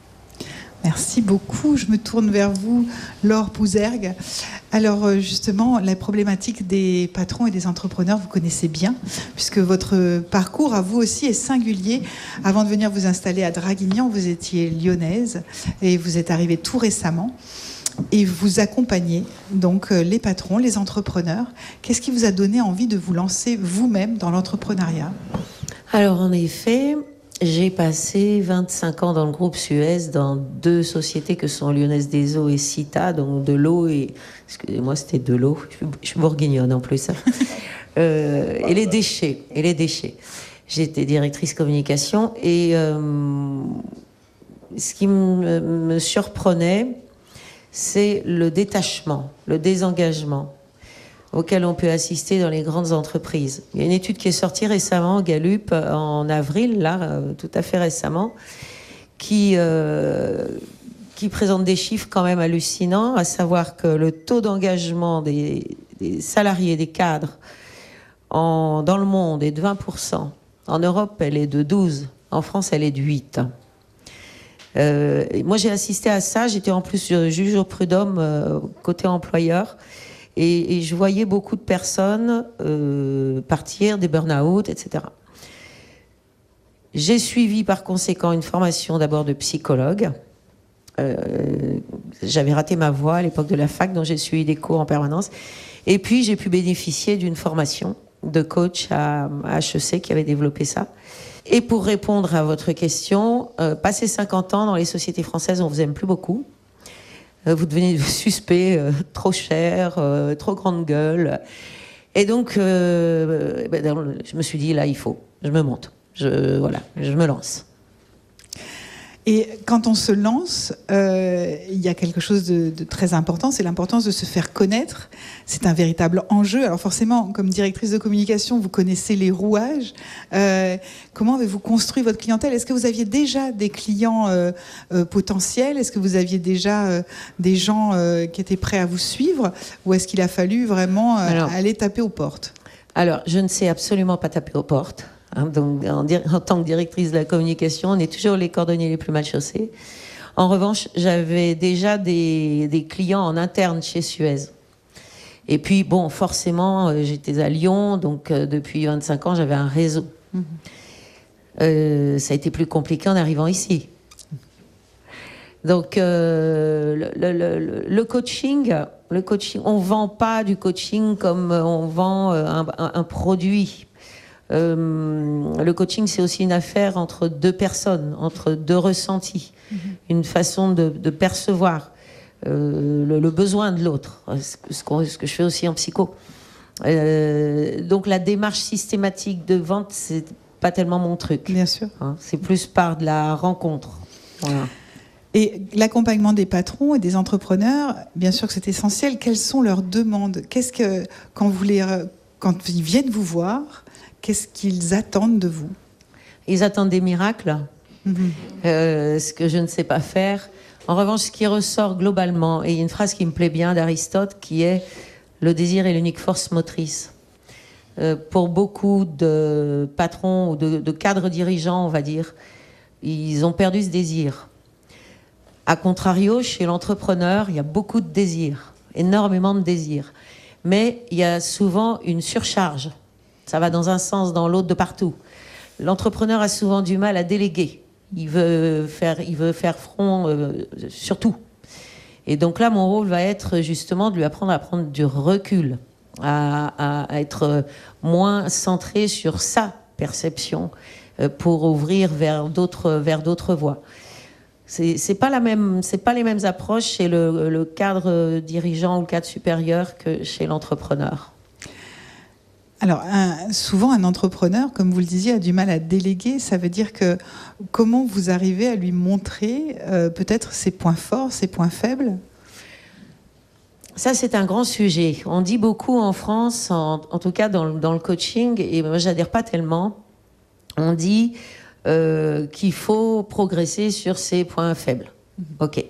Merci beaucoup. Je me tourne vers vous, Laure Pouzergue. Alors justement, la problématique des patrons et des entrepreneurs, vous connaissez bien, puisque votre parcours à vous aussi est singulier. Avant de venir vous installer à Draguignan, vous étiez lyonnaise et vous êtes arrivée tout récemment. Et vous accompagnez donc les patrons, les entrepreneurs. Qu'est-ce qui vous a donné envie de vous lancer vous-même dans l'entrepreneuriat? Alors en effet, j'ai passé vingt-cinq ans dans le groupe Suez, dans deux sociétés que sont Lyonnaise des Eaux et Cita, donc de l'eau et... Excusez-moi, c'était de l'eau. Je suis, je suis bourguignonne en plus. euh, et les déchets. Et les déchets. J'étais directrice communication et euh, ce qui me, me surprenait, c'est le détachement, le désengagement auquel on peut assister dans les grandes entreprises. Il y a une étude qui est sortie récemment, Gallup, en avril, là, tout à fait récemment, qui, euh, qui présente des chiffres quand même hallucinants, à savoir que le taux d'engagement des, des salariés, des cadres, en, dans le monde est de vingt pour cent. En Europe, elle est de douze. En France, elle est de huit. Euh, moi, j'ai assisté à ça. J'étais en plus juge au prud'homme euh, côté employeur. Et, et je voyais beaucoup de personnes euh, partir, des burn-out, et cetera. J'ai suivi par conséquent une formation d'abord de psychologue. Euh, j'avais raté ma voie à l'époque de la fac, donc j'ai suivi des cours en permanence. Et puis j'ai pu bénéficier d'une formation de coach à, à H E C qui avait développé ça. Et pour répondre à votre question, euh, passé cinquante ans dans les sociétés françaises, on vous aime plus beaucoup. Vous devenez suspect, euh, trop cher, euh, trop grande gueule. Et donc, euh, ben, je me suis dit, là, il faut. Je me monte. Je, voilà, je me lance. Et quand on se lance, euh, il y a quelque chose de, de très important, c'est l'importance de se faire connaître. C'est un véritable enjeu. Alors forcément, comme directrice de communication, vous connaissez les rouages. Euh, comment avez-vous construit votre clientèle? Est-ce que vous aviez déjà des clients euh, euh, potentiels? Est-ce que vous aviez déjà euh, des gens euh, qui étaient prêts à vous suivre? Ou est-ce qu'il a fallu vraiment euh, alors, aller taper aux portes? Alors, je ne sais absolument pas taper aux portes. Hein, donc, en, en tant que directrice de la communication, on est toujours les cordonniers les plus mal chaussés. En revanche, j'avais déjà des, des clients en interne chez Suez. Et puis, bon, forcément, euh, j'étais à Lyon, donc euh, depuis vingt-cinq ans, j'avais un réseau. Mmh. Euh, ça a été plus compliqué en arrivant ici. Donc, euh, le, le, le, le coaching, le coaching, on vend pas du coaching comme on vend un, un, un produit. Euh, le coaching, c'est aussi une affaire entre deux personnes, entre deux ressentis, mmh. une façon de, de percevoir euh, le, le besoin de l'autre, ce, ce, ce que je fais aussi en psycho. Euh, donc, la démarche systématique de vente, c'est pas tellement mon truc. Bien sûr. Hein, c'est plus par de la rencontre. Voilà. Et l'accompagnement des patrons et des entrepreneurs, bien sûr que c'est essentiel. Quelles sont leurs demandes ? Qu'est-ce que, quand, vous les, quand ils viennent vous voir, qu'est-ce qu'ils attendent de vous ? Ils attendent des miracles, mmh. euh, ce que je ne sais pas faire. En revanche, ce qui ressort globalement, et il y a une phrase qui me plaît bien d'Aristote, qui est « Le désir est l'unique force motrice ». Euh, pour beaucoup de patrons ou de, de cadres dirigeants, on va dire, ils ont perdu ce désir. A contrario, chez l'entrepreneur, il y a beaucoup de désirs, énormément de désirs. Mais il y a souvent une surcharge. Ça va dans un sens, dans l'autre, de partout. L'entrepreneur a souvent du mal à déléguer. Il veut faire, il veut faire front euh, sur tout. Et donc là, mon rôle va être justement de lui apprendre à prendre du recul, à, à, à être moins centré sur sa perception euh, pour ouvrir vers d'autres, vers d'autres voies. C'est, c'est pas la même, c'est pas les mêmes approches chez le, le cadre dirigeant ou le cadre supérieur que chez l'entrepreneur. Alors, un, souvent, un entrepreneur, comme vous le disiez, a du mal à déléguer. Ça veut dire que comment vous arrivez à lui montrer euh, peut-être ses points forts, ses points faibles ? Ça, c'est un grand sujet. On dit beaucoup en France, en, en tout cas dans, dans le coaching, et moi, j'adhère pas tellement. On dit euh, qu'il faut progresser sur ses points faibles. Mmh. Ok.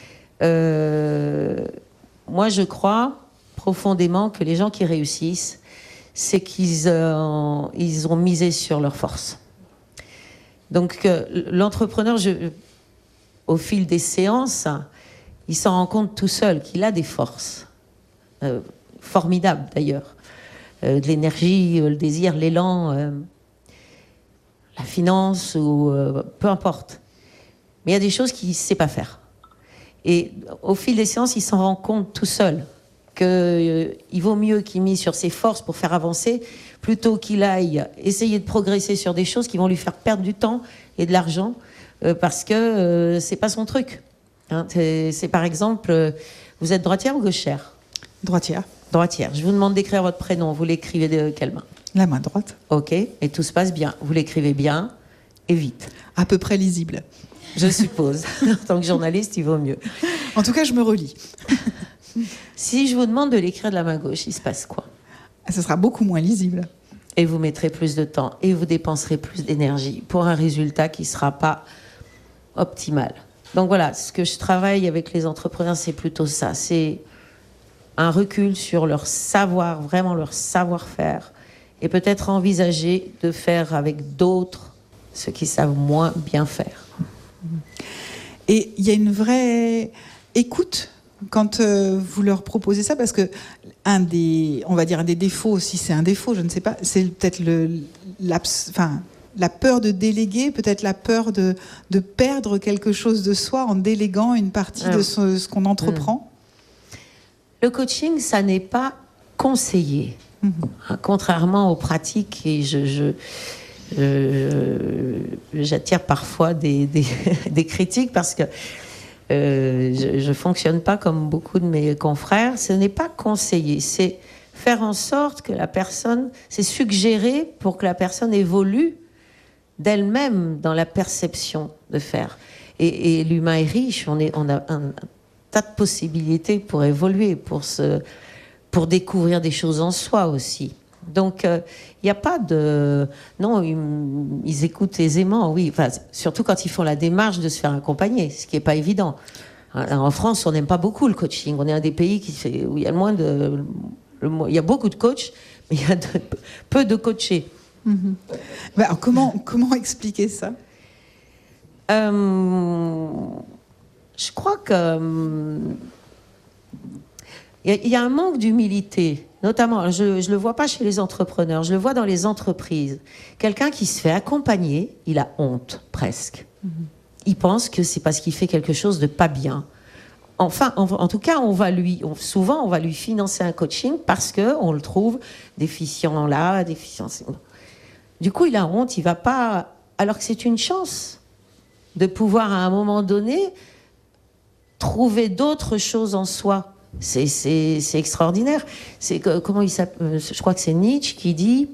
Euh, moi, je crois profondément que les gens qui réussissent, c'est qu'ils euh, ils ont misé sur leurs forces. Donc, euh, l'entrepreneur, je, au fil des séances, il s'en rend compte tout seul qu'il a des forces, euh, formidables d'ailleurs. Euh, de l'énergie, euh, le désir, l'élan, euh, la finance, ou euh, peu importe. Mais il y a des choses qu'il ne sait pas faire. Et au fil des séances, il s'en rend compte tout seul qu'il euh, vaut mieux qu'il mise sur ses forces pour faire avancer, plutôt qu'il aille essayer de progresser sur des choses qui vont lui faire perdre du temps et de l'argent, euh, parce que euh, c'est pas son truc. Hein, c'est, c'est par exemple, euh, vous êtes droitière ou gauchère ? Droitière. Droitière. Je vous demande d'écrire votre prénom. Vous l'écrivez de quelle main ? La main droite. Ok, et tout se passe bien. Vous l'écrivez bien et vite. À peu près lisible. Je suppose. En tant que journaliste, il vaut mieux. En tout cas, je me relis. Si je vous demande de l'écrire de la main gauche, il se passe quoi ? Ce sera beaucoup moins lisible. Et vous mettrez plus de temps et vous dépenserez plus d'énergie pour un résultat qui ne sera pas optimal. Donc voilà, ce que je travaille avec les entrepreneurs, c'est plutôt ça. C'est un recul sur leur savoir, vraiment leur savoir-faire, et peut-être envisager de faire avec d'autres ce qu'ils savent moins bien faire. Et il y a une vraie écoute quand euh, vous leur proposez ça, parce que un des, on va dire un des défauts, si c'est un défaut, je ne sais pas, c'est peut-être le, enfin, la peur de déléguer, peut-être la peur de, de perdre quelque chose de soi en déléguant une partie ah. de ce, ce qu'on entreprend. Le coaching, ça n'est pas conseillé, mmh. hein, contrairement aux pratiques, et je, je, je, j'attire parfois des, des, des critiques parce que Euh, je ne fonctionne pas comme beaucoup de mes confrères. Ce n'est pas conseiller, c'est faire en sorte que la personne, c'est suggérer pour que la personne évolue d'elle-même dans la perception de faire. Et, et l'humain est riche, on, est, on a un, un tas de possibilités pour évoluer, pour, se, pour découvrir des choses en soi aussi. Donc, il euh, n'y a pas de... Non, ils, ils écoutent aisément, oui. Enfin, surtout quand ils font la démarche de se faire accompagner, ce qui n'est pas évident. Alors, en France, on n'aime pas beaucoup le coaching. On est un des pays qui fait, où il y a le moins de... Le, il y a beaucoup de coachs, mais il y a de, peu de coachés. Mmh. Bah, alors, comment, comment expliquer ça ? euh, je crois que il y, y a un manque d'humilité, notamment, je ne le vois pas chez les entrepreneurs, je le vois dans les entreprises. Quelqu'un qui se fait accompagner, il a honte, presque. Mm-hmm. Il pense que c'est parce qu'il fait quelque chose de pas bien. Enfin, en, en tout cas, on va lui, on, souvent, on va lui financer un coaching parce qu'on le trouve déficient là, déficient... Du coup, il a honte, il va pas... Alors que c'est une chance de pouvoir, à un moment donné, trouver d'autres choses en soi. C'est, c'est, c'est extraordinaire. C'est que, comment il s'appelle, je crois que c'est Nietzsche qui dit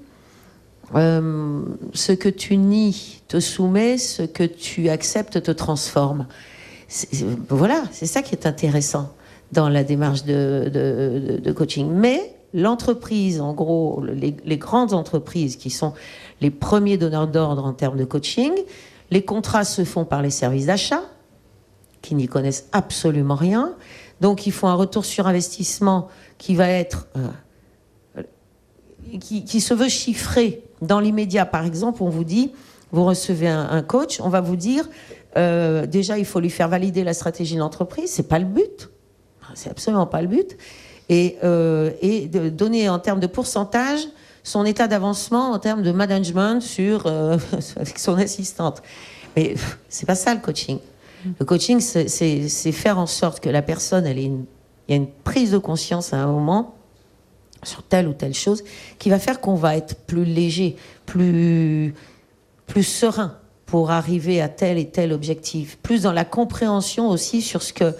euh, ce que tu nies te soumet, ce que tu acceptes te transforme. C'est, c'est, voilà, c'est ça qui est intéressant dans la démarche de, de, de, de coaching. Mais l'entreprise, en gros, les, les grandes entreprises qui sont les premiers donneurs d'ordre en termes de coaching, les contrats se font par les services d'achat, qui n'y connaissent absolument rien. Donc, il faut un retour sur investissement qui va être... Euh, qui, qui se veut chiffré dans l'immédiat. Par exemple, on vous dit, vous recevez un, un coach, on va vous dire, euh, déjà, il faut lui faire valider la stratégie de l'entreprise. C'est pas le but. C'est absolument pas le but. Et, euh, et de donner en termes de pourcentage son état d'avancement en termes de management sur, euh, avec son assistante. Mais c'est pas ça le coaching. Le coaching, c'est, c'est, c'est faire en sorte que la personne, elle ait une, il y a une prise de conscience à un moment sur telle ou telle chose qui va faire qu'on va être plus léger, plus, plus serein pour arriver à tel et tel objectif. Plus dans la compréhension aussi sur ce que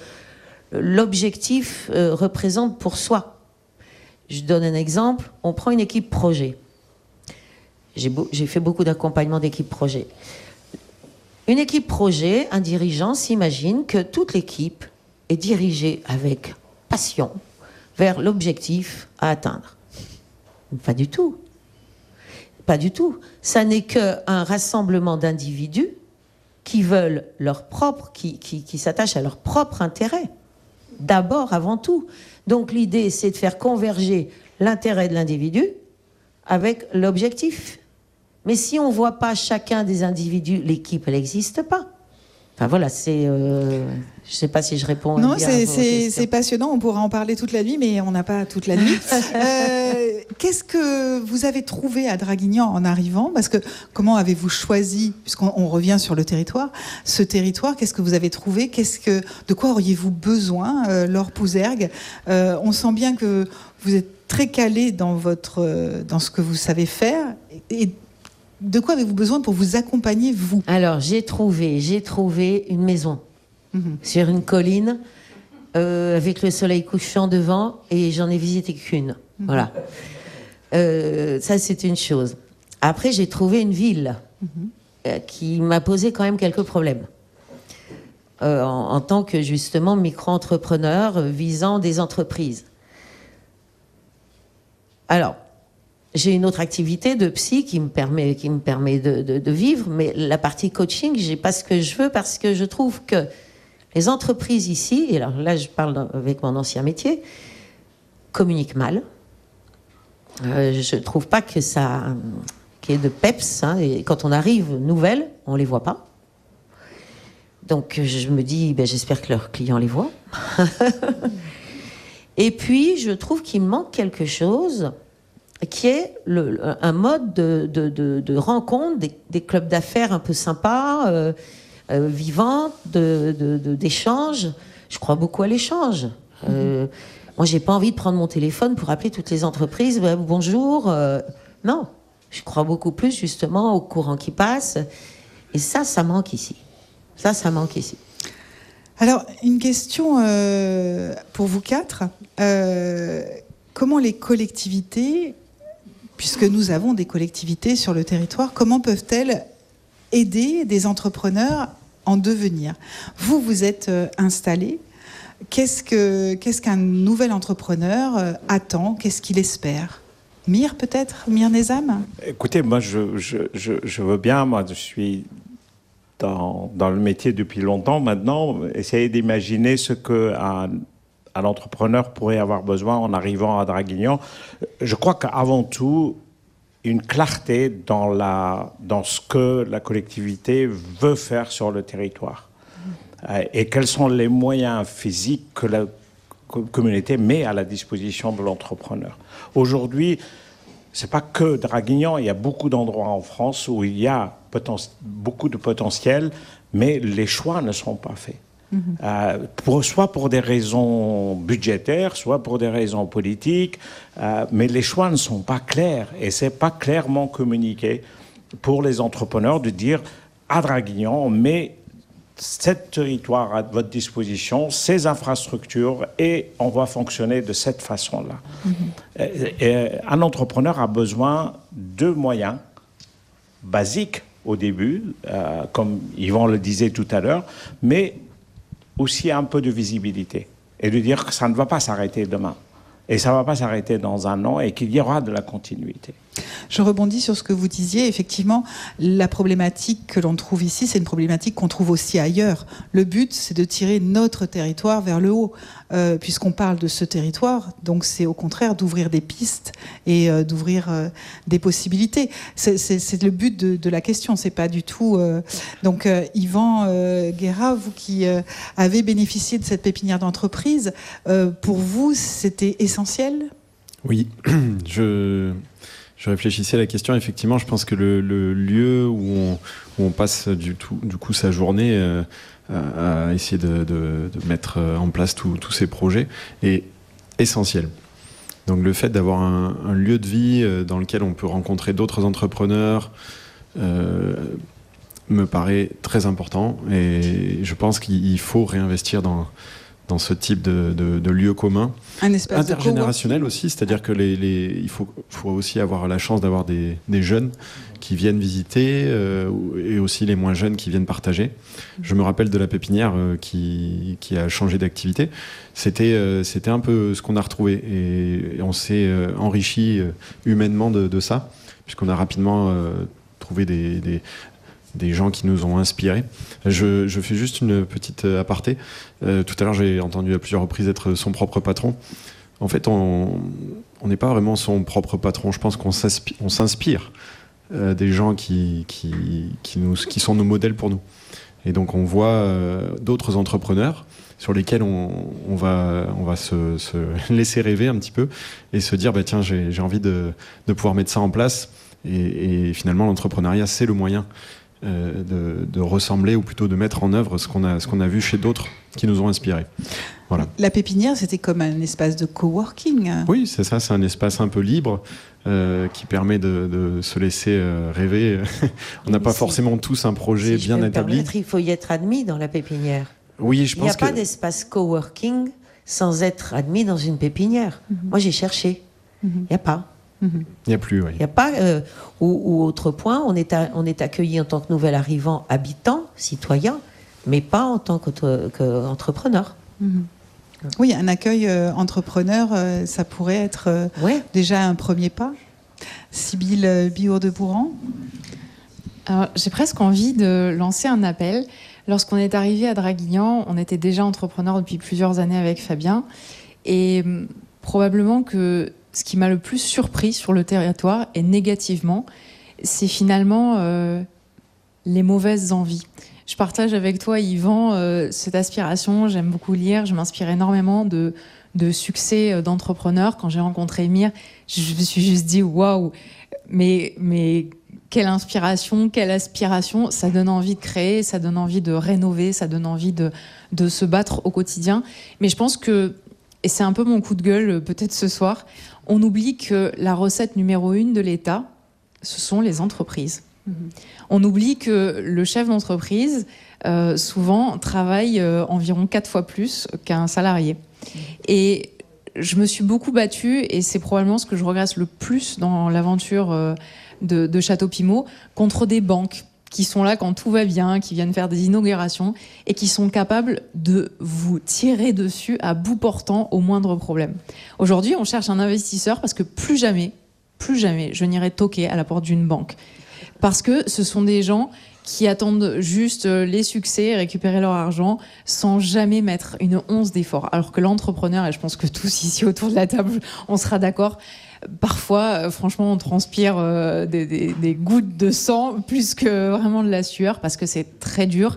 l'objectif euh, représente pour soi. Je donne un exemple. On prend une équipe projet. J'ai, beau, j'ai fait beaucoup d'accompagnement d'équipe projet. Une équipe projet, un dirigeant s'imagine que toute l'équipe est dirigée avec passion vers l'objectif à atteindre. Pas du tout. Pas du tout. Ça n'est qu'un rassemblement d'individus qui veulent leur propre, qui, qui, qui s'attachent à leur propre intérêt. D'abord, avant tout. Donc l'idée, c'est de faire converger l'intérêt de l'individu avec l'objectif. Mais si on ne voit pas chacun des individus, l'équipe, elle n'existe pas. Enfin voilà, c'est... Euh, je ne sais pas si je réponds non, bien c'est, à vos c'est, questions. C'est passionnant, on pourra en parler toute la nuit, mais on n'a pas toute la nuit. euh, qu'est-ce que vous avez trouvé à Draguignan en arrivant ? Parce que comment avez-vous choisi, puisqu'on on revient sur le territoire, ce territoire, qu'est-ce que vous avez trouvé ? Qu'est-ce que, de quoi auriez-vous besoin, euh, Laure Pouzergue ? euh, On sent bien que vous êtes très calé dans, votre, dans ce que vous savez faire. Et de quoi avez-vous besoin pour vous accompagner, vous ? Alors, j'ai trouvé, j'ai trouvé une maison mmh. sur une colline euh, avec le soleil couchant devant et j'en ai visité qu'une. Mmh. Voilà. Euh, ça, c'est une chose. Après, j'ai trouvé une ville mmh. euh, qui m'a posé quand même quelques problèmes. Euh, en, en tant que, justement, micro-entrepreneur euh, visant des entreprises. Alors, j'ai une autre activité de psy qui me permet, qui me permet de, de, de vivre, mais la partie coaching, j'ai pas ce que je veux parce que je trouve que les entreprises ici, et alors là je parle avec mon ancien métier, communiquent mal. Euh, je trouve pas que ça, qu'il y ait de peps, hein, et quand on arrive nouvelles, on les voit pas. Donc je me dis, ben, j'espère que leurs clients les voient. Et puis je trouve qu'il manque quelque chose qui est le, un mode de, de, de, de rencontre, des, des clubs d'affaires un peu sympas, euh, euh, vivants, de, de, de, d'échanges. Je crois beaucoup à l'échange. Euh, mmh. Moi, j'ai pas envie de prendre mon téléphone pour appeler toutes les entreprises. Euh, bonjour. Euh, non, je crois beaucoup plus justement au courant qui passe. Et ça, ça manque ici. Ça, ça manque ici. Alors, une question euh, pour vous quatre. Euh, comment les collectivités... puisque nous avons des collectivités sur le territoire, comment peuvent-elles aider des entrepreneurs en devenir ? Vous, vous êtes euh, installés. Qu'est-ce, que, qu'est-ce qu'un nouvel entrepreneur euh, attend ? Qu'est-ce qu'il espère ? Mir, peut-être ? Mir Nezam ? Écoutez, moi, je, je, je, je veux bien. Moi, je suis dans, dans le métier depuis longtemps maintenant. Essayer d'imaginer ce qu'un un entrepreneur pourrait avoir besoin en arrivant à Draguignan. Je crois qu'avant tout, une clarté dans, la, dans ce que la collectivité veut faire sur le territoire. euh, et quels sont les moyens physiques que la communauté met à la disposition de l'entrepreneur. Aujourd'hui, c'est pas que Draguignan, il y a beaucoup d'endroits en France où il y a poten- beaucoup de potentiel, mais les choix ne sont pas faits. Mmh. Euh, pour, soit pour des raisons budgétaires, soit pour des raisons politiques, euh, mais les choix ne sont pas clairs et c'est pas clairement communiqué pour les entrepreneurs de dire à Draguignan, on met cet territoire à votre disposition, ces infrastructures et on va fonctionner de cette façon-là. Mmh. Et, et un entrepreneur a besoin de moyens basiques au début, euh, comme Yvan le disait tout à l'heure, mais aussi un peu de visibilité et de dire que ça ne va pas s'arrêter demain et ça ne va pas s'arrêter dans un an et qu'il y aura de la continuité. Je rebondis sur ce que vous disiez. Effectivement, la problématique que l'on trouve ici, c'est une problématique qu'on trouve aussi ailleurs. Le but, c'est de tirer notre territoire vers le haut, euh, puisqu'on parle de ce territoire. Donc, c'est au contraire d'ouvrir des pistes et euh, d'ouvrir euh, des possibilités. C'est, c'est, c'est le but de, de la question. C'est pas du tout. Euh... Donc, euh, Yvan euh, Guéra, vous qui euh, avez bénéficié de cette pépinière d'entreprise, euh, pour vous, c'était essentiel ? Oui, je. Je réfléchissais à la question. Effectivement, je pense que le, le lieu où on, où on passe du, tout, du coup sa journée euh, à, à essayer de, de, de mettre en place tous ces projets est essentiel. Donc le fait d'avoir un, un lieu de vie dans lequel on peut rencontrer d'autres entrepreneurs euh, me paraît très important. Et je pense qu'il faut réinvestir dans... dans ce type de, de, de lieu commun. Un espace intergénérationnel aussi, c'est-à-dire que les, les, il faut, faut aussi avoir la chance d'avoir des, des jeunes qui viennent visiter euh, et aussi les moins jeunes qui viennent partager. Je me rappelle de la pépinière euh, qui, qui a changé d'activité. C'était, euh, c'était un peu ce qu'on a retrouvé et, et on s'est euh, enrichi euh, humainement de, de ça, puisqu'on a rapidement euh, trouvé des... des des gens qui nous ont inspirés. Je, je fais juste une petite aparté. Euh, tout à l'heure, j'ai entendu à plusieurs reprises être son propre patron. En fait, on n'est pas vraiment son propre patron. Je pense qu'on s'inspire, on s'inspire euh, des gens qui, qui, qui, nous, qui sont nos modèles pour nous. Et donc, on voit euh, d'autres entrepreneurs sur lesquels on, on va, on va se, se laisser rêver un petit peu et se dire, bah, tiens, j'ai, j'ai envie de, de pouvoir mettre ça en place. Et, et finalement, l'entrepreneuriat, c'est le moyen De, de ressembler ou plutôt de mettre en œuvre ce qu'on a, ce qu'on a vu chez d'autres qui nous ont inspirés. Voilà. La pépinière, c'était comme un espace de coworking. Oui, c'est ça, c'est un espace un peu libre euh, qui permet de, de se laisser euh, rêver. On n'a pas si, forcément tous un projet si bien je peux établi. Me il faut y être admis dans la pépinière. Oui, je pense Il n'y a que... pas d'espace coworking sans être admis dans une pépinière. Mm-hmm. Moi, j'ai cherché. Il mm-hmm. n'y a pas. Il n'y a plus, oui. Il n'y a pas, euh, ou, ou autre point, on est, à, on est accueilli en tant que nouvel arrivant, habitant, citoyen, mais pas en tant qu'entrepreneur. Mmh. Oui, un accueil euh, entrepreneur, euh, ça pourrait être euh, ouais. déjà un premier pas. Sybille euh, Bihour-de-Bourran. Alors, j'ai presque envie de lancer un appel. Lorsqu'on est arrivé à Draguignan, on était déjà entrepreneur depuis plusieurs années avec Fabien, et euh, probablement que ce qui m'a le plus surpris sur le territoire, et négativement, c'est finalement euh, les mauvaises envies. Je partage avec toi, Yvan, euh, cette aspiration. J'aime beaucoup lire. Je m'inspire énormément de, de succès d'entrepreneurs. Quand j'ai rencontré Emir, je me suis juste dit « Waouh !» Mais, mais quelle inspiration, quelle aspiration. Ça donne envie de créer, ça donne envie de rénover, ça donne envie de, de se battre au quotidien. Mais je pense que, et c'est un peu mon coup de gueule peut-être ce soir, on oublie que la recette numéro une de l'État, ce sont les entreprises. Mmh. On oublie que le chef d'entreprise, euh, souvent, travaille euh, environ quatre fois plus qu'un salarié. Mmh. Et je me suis beaucoup battue, et c'est probablement ce que je regrette le plus dans l'aventure euh, de, de Château Pimot, contre des banques qui sont là quand tout va bien, qui viennent faire des inaugurations et qui sont capables de vous tirer dessus à bout portant au moindre problème. Aujourd'hui, on cherche un investisseur parce que plus jamais, plus jamais, je n'irai toquer à la porte d'une banque. Parce que ce sont des gens qui attendent juste les succès et récupérer leur argent sans jamais mettre une once d'effort. Alors que l'entrepreneur, et je pense que tous ici autour de la table, on sera d'accord, parfois, euh, franchement, on transpire euh, des, des, des gouttes de sang plus que vraiment de la sueur parce que c'est très dur.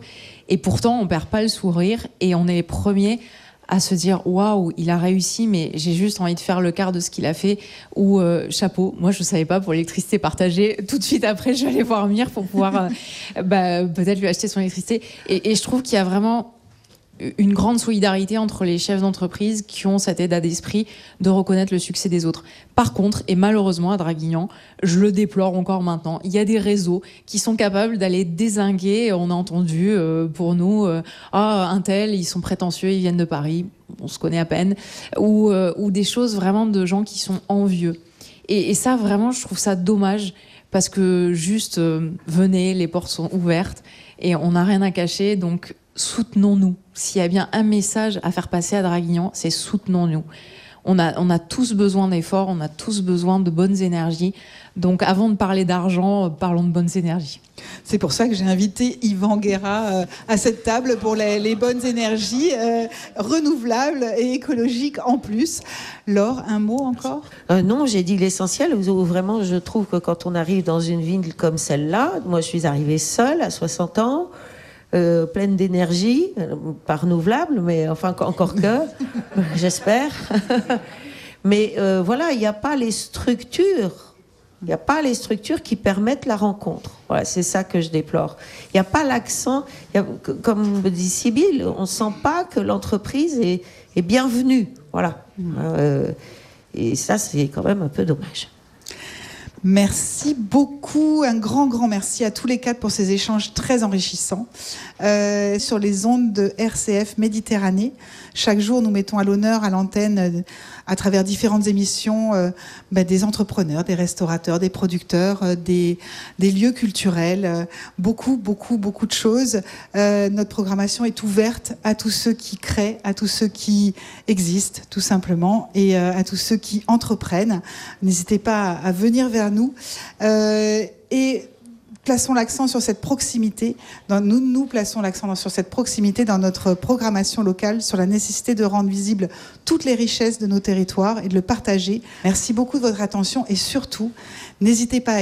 Et pourtant, on perd pas le sourire et on est les premiers à se dire waouh, il a réussi, mais j'ai juste envie de faire le quart de ce qu'il a fait, ou euh, chapeau. Moi, je savais pas pour l'électricité partagée. Tout de suite après, je vais aller voir Mire pour pouvoir euh, bah, peut-être lui acheter son électricité. Et, et je trouve qu'il y a vraiment une grande solidarité entre les chefs d'entreprise qui ont cet état d'esprit de reconnaître le succès des autres. Par contre, et malheureusement à Draguignan, je le déplore encore maintenant, il y a des réseaux qui sont capables d'aller dézinguer. On a entendu euh, pour nous, euh, ah, un tel, ils sont prétentieux, ils viennent de Paris, on se connaît à peine, ou, euh, ou des choses vraiment de gens qui sont envieux. Et, et ça, vraiment, je trouve ça dommage, parce que juste, euh, venez, les portes sont ouvertes, et on n'a rien à cacher, donc soutenons-nous. S'il y a bien un message à faire passer à Draguignan, c'est soutenons-nous. On a, on a tous besoin d'efforts, on a tous besoin de bonnes énergies. Donc avant de parler d'argent, parlons de bonnes énergies. C'est pour ça que j'ai invité Yvan Guéra euh, à cette table pour les, les bonnes énergies euh, renouvelables et écologiques en plus. Laure, un mot encore ? euh, Non, j'ai dit l'essentiel. Où vraiment, je trouve que quand on arrive dans une ville comme celle-là, moi je suis arrivée seule à soixante ans, Euh, pleine d'énergie, euh, pas renouvelable, mais enfin encore que, j'espère. Mais euh, voilà, il n'y a pas les structures, il n'y a pas les structures qui permettent la rencontre. Voilà, c'est ça que je déplore. Il n'y a pas l'accent, y a, comme dit Sybille, on ne sent pas que l'entreprise est, est bienvenue. Voilà. Euh, et ça, c'est quand même un peu dommage. Merci beaucoup, un grand, grand merci à tous les quatre pour ces échanges très enrichissants euh, sur les ondes de R C F Méditerranée. Chaque jour, nous mettons à l'honneur à l'antenne, euh, à travers différentes émissions, euh, bah, des entrepreneurs, des restaurateurs, des producteurs, euh, des, des lieux culturels, euh, beaucoup, beaucoup, beaucoup de choses. Euh, notre programmation est ouverte à tous ceux qui créent, à tous ceux qui existent, tout simplement, et euh, à tous ceux qui entreprennent. N'hésitez pas à, à venir vers nous. Euh, et plaçons l'accent sur cette proximité. Dans, nous, nous plaçons l'accent sur cette proximité dans notre programmation locale, sur la nécessité de rendre visibles toutes les richesses de nos territoires et de le partager. Merci beaucoup de votre attention et surtout, n'hésitez pas à